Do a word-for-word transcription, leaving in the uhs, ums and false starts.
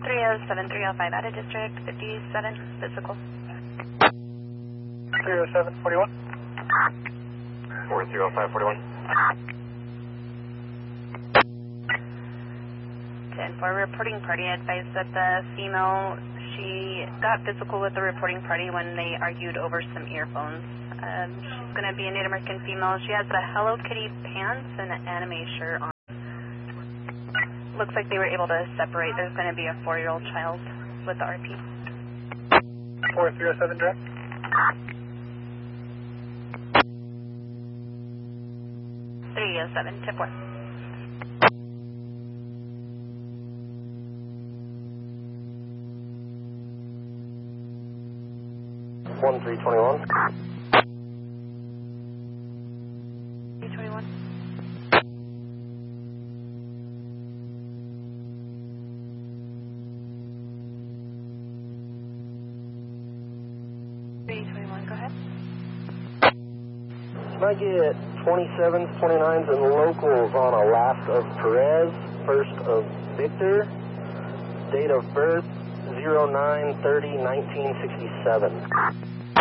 three oh seven, three oh five out of district, fifty-seven, physical. three oh seven, forty-one. four three oh five, forty-one. ten four, reporting party advised that the female, she got physical with the reporting party when they argued over some earphones. Um, she's going to be a Native American female. She has the Hello Kitty pants and an anime shirt on. Looks like they were able to separate. There's going to be a four-year-old child with the R P. four three oh seven, direct. three oh seven, tip one. one three twenty-one. three twenty-one. three twenty-one, go ahead. Can I get twenty-sevens, twenty-nines, and locals on a last of Perez, first of Victor, date of birth zero nine thirty nineteen sixty-seven.